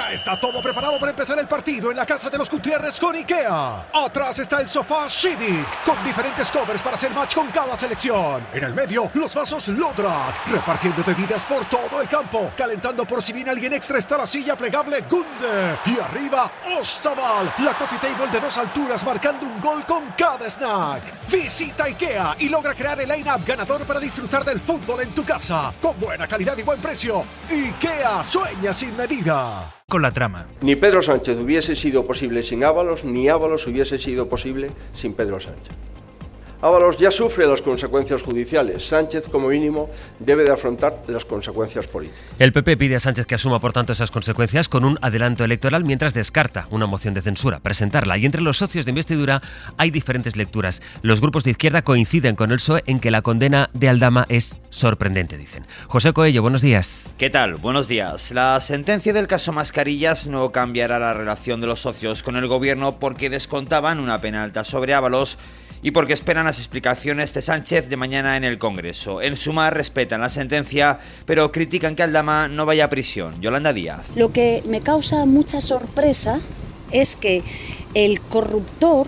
Ya está todo preparado para empezar el partido en la casa de los Gutiérrez con IKEA. Atrás está el sofá Civic, con diferentes covers para hacer match con cada selección. En el medio, los vasos Lodrat, repartiendo bebidas por todo el campo. Calentando por si viene alguien extra está la silla plegable Gunde. Y arriba, Ostaval, la coffee table de 2 alturas marcando un gol con cada snack. Visita IKEA y logra crear el line-up ganador para disfrutar del fútbol en tu casa. Con buena calidad y buen precio. IKEA sueña sin medida. Con la trama. Ni Pedro Sánchez hubiese sido posible sin Ábalos, ni Ábalos hubiese sido posible sin Pedro Sánchez. Ábalos ya sufre las consecuencias judiciales. Sánchez, como mínimo, debe de afrontar las consecuencias políticas. El PP pide a Sánchez que asuma, por tanto, esas consecuencias con un adelanto electoral, mientras descarta una moción de censura, presentarla. Y entre los socios de investidura hay diferentes lecturas. Los grupos de izquierda coinciden con el PSOE en que la condena de Aldama es sorprendente, dicen. José Coello, buenos días. ¿Qué tal? Buenos días. La sentencia del caso Mascarillas no cambiará la relación de los socios con el gobierno porque descontaban una pena alta sobre Ábalos y porque esperan las explicaciones de Sánchez de mañana en el Congreso. En suma, respetan la sentencia, pero critican que Aldama no vaya a prisión. Yolanda Díaz. Lo que me causa mucha sorpresa es que el corruptor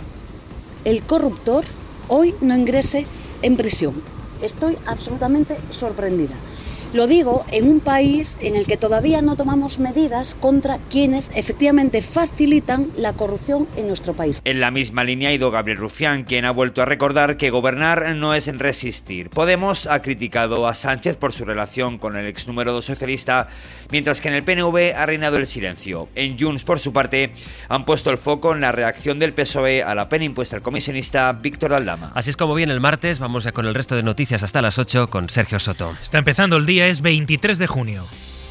hoy no ingrese en prisión. Estoy absolutamente sorprendida. Lo digo en un país en el que todavía no tomamos medidas contra quienes efectivamente facilitan la corrupción en nuestro país. En la misma línea ha ido Gabriel Rufián, quien ha vuelto a recordar que gobernar no es resistir. Podemos ha criticado a Sánchez por su relación con el ex número 2 socialista, mientras que en el PNV ha reinado el silencio. En Junts, por su parte, han puesto el foco en la reacción del PSOE a la pena impuesta al comisionista Víctor Aldama. Así es como viene el martes. Vamos ya con el resto de noticias hasta las 8 con Sergio Soto. Está empezando el día. Es 23 de junio.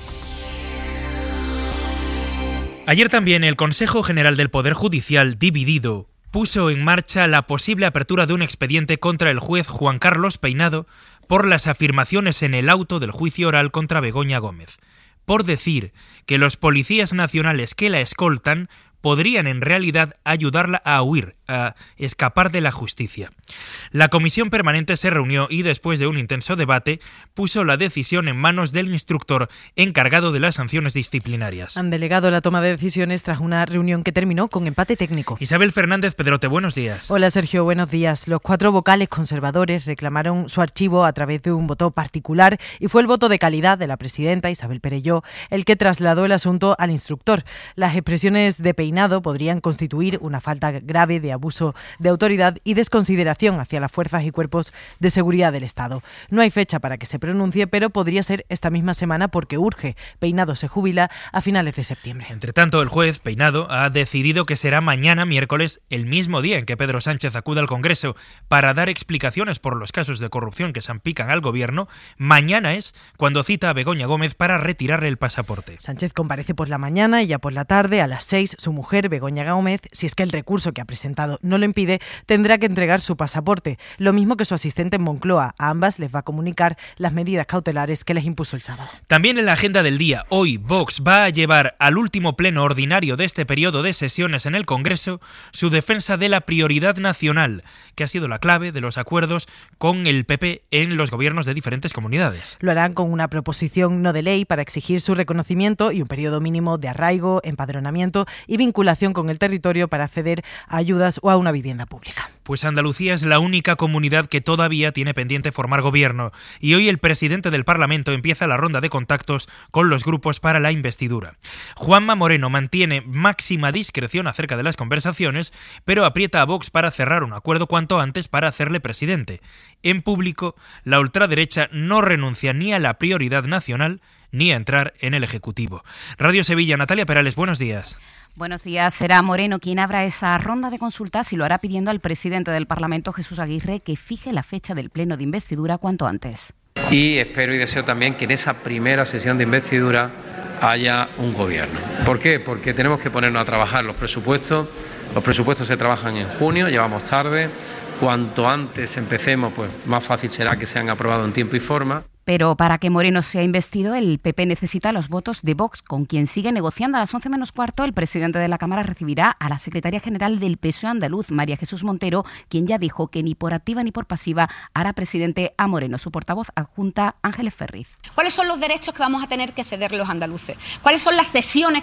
Ayer también el Consejo General del Poder Judicial, dividido, puso en marcha la posible apertura de un expediente contra el juez Juan Carlos Peinado por las afirmaciones en el auto del juicio oral contra Begoña Gómez, por decir que los policías nacionales que la escoltan podrían en realidad ayudarla a huir, a escapar de la justicia. La comisión permanente se reunió y después de un intenso debate puso la decisión en manos del instructor encargado de las sanciones disciplinarias. Han delegado la toma de decisiones tras una reunión que terminó con empate técnico. Isabel Fernández Pedrote, buenos días. Hola Sergio, buenos días. Los 4 vocales conservadores reclamaron su archivo a través de un voto particular y fue el voto de calidad de la presidenta Isabel Perelló el que trasladó el asunto al instructor. Las expresiones de Peinado podrían constituir una falta grave de abuso de autoridad y desconsideración hacia las fuerzas y cuerpos de seguridad del Estado. No hay fecha para que se pronuncie, pero podría ser esta misma semana porque urge. Peinado se jubila a finales de septiembre. Entre tanto, el juez Peinado ha decidido que será mañana, miércoles, el mismo día en que Pedro Sánchez acuda al Congreso para dar explicaciones por los casos de corrupción que salpican al gobierno. Mañana es cuando cita a Begoña Gómez para retirarle el pasaporte. Sánchez comparece por la mañana y ya por la tarde, a las 6, su mujer, Begoña Gómez, si es que el recurso que ha presentado no lo impide, tendrá que entregar su pasaporte, lo mismo que su asistente en Moncloa. A ambas les va a comunicar las medidas cautelares que les impuso el sábado. También en la agenda del día, hoy Vox va a llevar al último pleno ordinario de este periodo de sesiones en el Congreso su defensa de la prioridad nacional, que ha sido la clave de los acuerdos con el PP en los gobiernos de diferentes comunidades. Lo harán con una proposición no de ley para exigir su reconocimiento y un periodo mínimo de arraigo, empadronamiento y vinculación con el territorio para acceder a ayudas o a una vivienda pública. Pues Andalucía es la única comunidad que todavía tiene pendiente formar gobierno y hoy el presidente del Parlamento empieza la ronda de contactos con los grupos para la investidura. Juanma Moreno mantiene máxima discreción acerca de las conversaciones, pero aprieta a Vox para cerrar un acuerdo cuanto antes para hacerle presidente. En público, la ultraderecha no renuncia ni a la prioridad nacional ni a entrar en el Ejecutivo. Radio Sevilla, Natalia Perales, buenos días. Buenos días. Será Moreno quien abra esa ronda de consultas y lo hará pidiendo al presidente del Parlamento, Jesús Aguirre, que fije la fecha del pleno de investidura cuanto antes. Y espero y deseo también que en esa primera sesión de investidura haya un gobierno. ¿Por qué? Porque tenemos que ponernos a trabajar los presupuestos. Los presupuestos se trabajan en junio, llevamos tarde. Cuanto antes empecemos, pues más fácil será que sean aprobados en tiempo y forma. Pero para que Moreno sea investido, el PP necesita los votos de Vox, con quien sigue negociando. A las 11 menos cuarto, el presidente de la Cámara recibirá a la secretaria general del PSOE andaluz, María Jesús Montero, quien ya dijo que ni por activa ni por pasiva hará presidente a Moreno. Su portavoz adjunta, Ángeles Ferriz. ¿Cuáles son los derechos que vamos a tener que ceder los andaluces? ¿Cuáles son las cesiones